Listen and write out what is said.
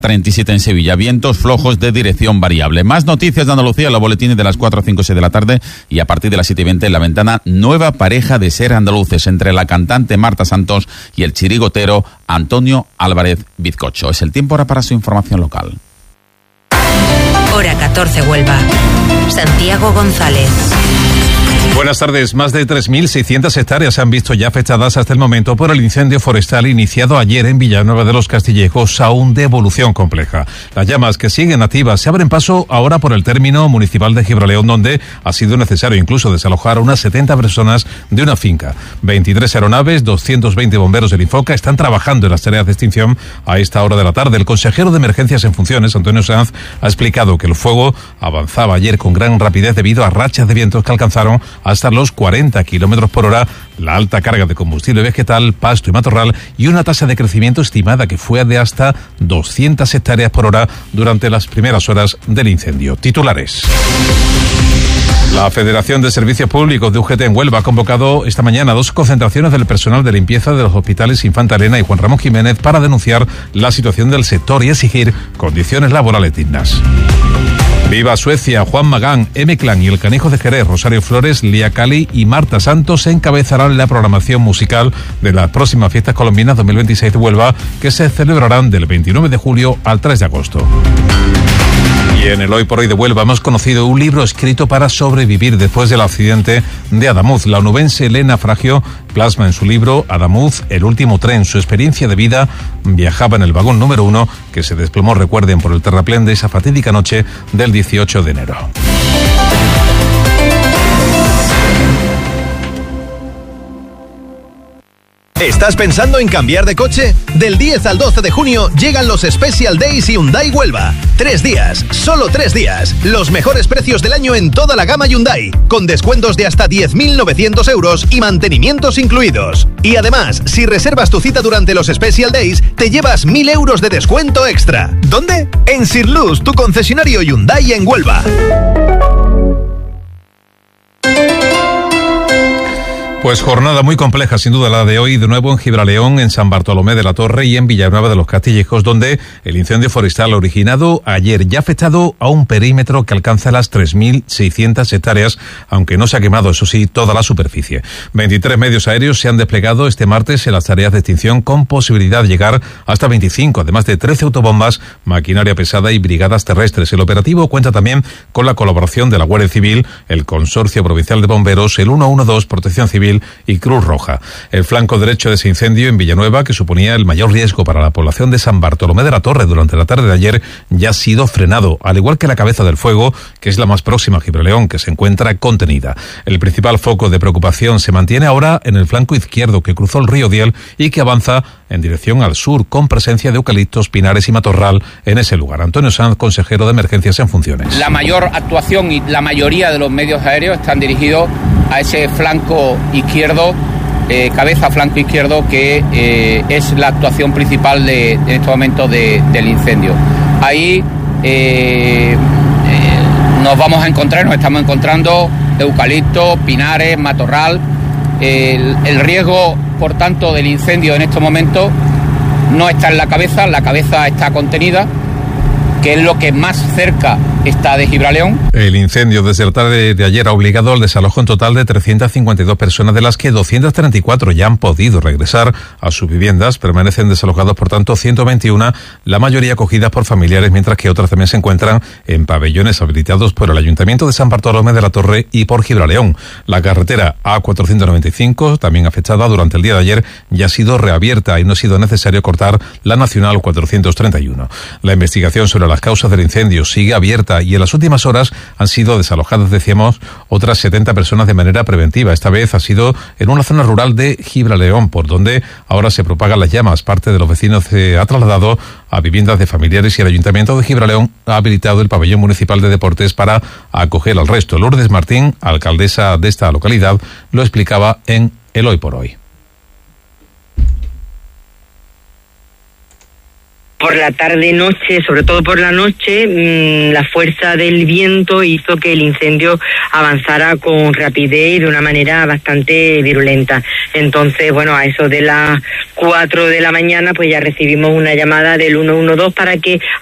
37 en Sevilla, vientos flojos de dirección variable. Más noticias de Andalucía en los boletines de las 4, 5 y 6 de la tarde y a partir de las 7 y 20 en La Ventana, nueva pareja de ser andaluces entre la cantante Marta Santos y el chirigotero Antonio Álvarez Bizcocho. Es el tiempo ahora para su información local. Hora 14 Huelva. Santiago González. Buenas tardes. Más de 3.600 hectáreas se han visto ya afectadas hasta el momento por el incendio forestal iniciado ayer en Villanueva de los Castillejos, aún de evolución compleja. Las llamas, que siguen activas, se abren paso ahora por el término municipal de Gibraleón, donde ha sido necesario incluso desalojar a unas 70 personas de una finca. 23 aeronaves, 220 bomberos del Infoca están trabajando en las tareas de extinción a esta hora de la tarde. El consejero de Emergencias en funciones, Antonio Sanz, ha explicado que el fuego avanzaba ayer con gran rapidez debido a rachas de vientos que alcanzaron hasta los 40 kilómetros por hora, la alta carga de combustible vegetal, pasto y matorral y una tasa de crecimiento estimada que fue de hasta 200 hectáreas por hora durante las primeras horas del incendio. Titulares. La Federación de Servicios Públicos de UGT en Huelva ha convocado esta mañana 2 concentraciones del personal de limpieza de los hospitales Infanta Elena y Juan Ramón Jiménez para denunciar la situación del sector y exigir condiciones laborales dignas. Viva Suecia, Juan Magán, M-Clan y el Canijo de Jerez, Rosario Flores, Lía Cali y Marta Santos encabezarán la programación musical de las próximas fiestas colombinas 2026 de Huelva, que se celebrarán del 29 de julio al 3 de agosto. Y en el Hoy por Hoy de Huelva hemos conocido un libro escrito para sobrevivir después del accidente de Adamuz. La onubense Elena Fragio plasma en su libro Adamuz, el último tren, su experiencia de vida. Viajaba en el vagón número 1 que se desplomó, recuerden, por el terraplén de esa fatídica noche del 18 de enero. ¿Estás pensando en cambiar de coche? Del 10 al 12 de junio llegan los Special Days Hyundai Huelva. 3 días, solo 3 días. Los mejores precios del año en toda la gama Hyundai, con descuentos de hasta 10.900 euros y mantenimientos incluidos. Y además, si reservas tu cita durante los Special Days, te llevas 1.000 euros de descuento extra. ¿Dónde? En Sirlus, tu concesionario Hyundai en Huelva. Pues jornada muy compleja, sin duda, la de hoy, de nuevo en Gibraleón, en San Bartolomé de la Torre y en Villanueva de los Castillejos, donde el incendio forestal originado ayer ya ha afectado a un perímetro que alcanza las 3.600 hectáreas, aunque no se ha quemado, eso sí, toda la superficie. 23 medios aéreos se han desplegado este martes en las tareas de extinción, con posibilidad de llegar hasta 25, además de 13 autobombas, maquinaria pesada y brigadas terrestres. El operativo cuenta también con la colaboración de la Guardia Civil, el Consorcio Provincial de Bomberos, el 112, Protección Civil y Cruz Roja. El flanco derecho de ese incendio en Villanueva, que suponía el mayor riesgo para la población de San Bartolomé de la Torre durante la tarde de ayer, ya ha sido frenado, al igual que la cabeza del fuego, que es la más próxima a Gibraleón, que se encuentra contenida. El principal foco de preocupación se mantiene ahora en el flanco izquierdo, que cruzó el río Diel y que avanza en dirección al sur, con presencia de eucaliptos, pinares y matorral en ese lugar. Antonio Sanz, consejero de Emergencias en funciones. La mayor actuación y la mayoría de los medios aéreos están dirigidos a ese flanco izquierdo, cabeza flanco izquierdo, que es la actuación principal en este momento del incendio. Ahí nos estamos encontrando eucalipto, pinares, matorral. El riesgo, por tanto, del incendio en estos momentos no está en la cabeza está contenida, que es lo que más cerca está de Gibraleón. El incendio desde la tarde de ayer ha obligado al desalojo en total de 352 personas, de las que 234 ya han podido regresar a sus viviendas. Permanecen desalojados, por tanto, 121, la mayoría acogidas por familiares, mientras que otras también se encuentran en pabellones habilitados por el Ayuntamiento de San Bartolomé de la Torre y por Gibraleón. La carretera A495, también afectada durante el día de ayer, ya ha sido reabierta y no ha sido necesario cortar la Nacional 431. La investigación sobre las causas del incendio sigue abierta y en las últimas horas han sido desalojadas, decíamos, otras 70 personas de manera preventiva. Esta vez ha sido en una zona rural de Gibraleón, por donde ahora se propagan las llamas. Parte de los vecinos se ha trasladado a viviendas de familiares y el Ayuntamiento de Gibraleón ha habilitado el pabellón municipal de deportes para acoger al resto. Lourdes Martín, alcaldesa de esta localidad, lo explicaba en El Hoy por Hoy. Por la tarde-noche, sobre todo por la noche, la fuerza del viento hizo que el incendio avanzara con rapidez y de una manera bastante virulenta. Entonces, bueno, a eso de las 4 de la mañana, pues ya recibimos una llamada del 112 para que